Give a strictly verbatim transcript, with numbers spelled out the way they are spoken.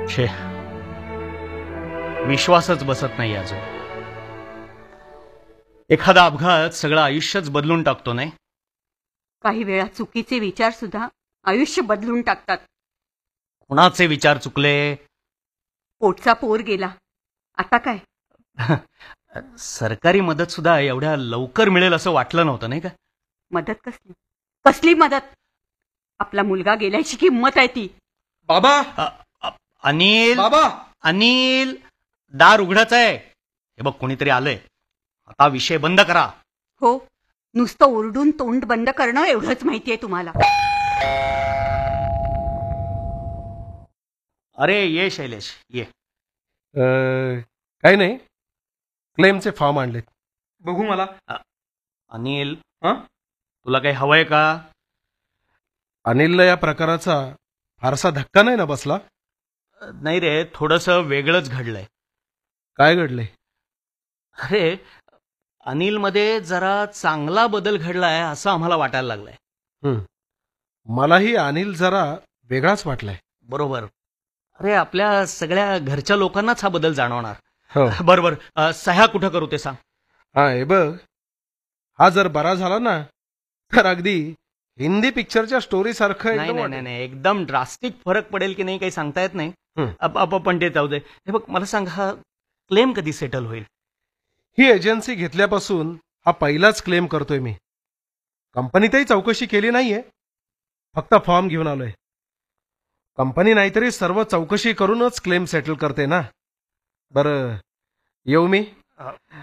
छे, विश्वासच बसत नाही अजून. एखादा अपघात सगळं आयुष्यच बदलून टाकतो नाही. काही वेळा चुकीचे विचार सुद्धा आयुष्य बदलून टाकतात. कुणाचे विचार चुकले? पोटचा पोर गेला, आता काय? सरकारी मदत सुद्धा एवढ्या लवकर मिळेल असं वाटलं नव्हतं नाही का? मदत कसली कसली मदत? आपला मुलगा गेल्याची किंमत आहे ती. बाबा, अ- अ- अनिल, बाबा, अनिल, दार उघडच आहे. हे बघ, कोणीतरी आलंय. आता विषय बंद करा. हो, नुसतं ओरडून तोंड बंद करणं एवढंच माहितीये तुम्हाला. अरे ये शैलेश, ये. अ, काही नाही, क्लेमचे फॉर्म आणलेत. बघू मला. अनिल, हा? तुला काही हवंय का? अनिलला या प्रकाराचा फारसा धक्का नाही ना बसला? नाही रे, थोडंसं वेगळंच घडलंय. काय घडले? अरे, अनिलमध्ये जरा चांगला बदल घडलाय असं आम्हाला वाटायला लागलंय. हं. मलाही अनिल जरा वेगळाच वाटलाय. बरोबर. अरे, आपल्या सगळ्या घरच्या लोकांनाच हा बदल जाणवणार. हो. बरोबर. अ, सह्या कुठं करू ते सांग. हा, हे बघ, हा जर बरा झाला ना तर अगदी हिंदी पिक्चरच्या स्टोरी सारखं नाही नाही नाही नाही, एकदम ड्रास्टिक फरक पडेल की नाही काही सांगता येत नाही. हं. अप- अप- पण ते जाऊ दे. हे बघ, मला सांग, हा क्लेम कधी सेटल होईल? ही एजन्सी घेतल्यापासून हा पहिलाच क्लेम करतोय मी. कंपनीतही चौकशी केली नाहीये, फक्त फॉर्म घेऊन आलोय. कंपनी नाहीतरी सर्व चौकशी करूनच क्लेम सेटल करते ना. बरं, येऊ मी?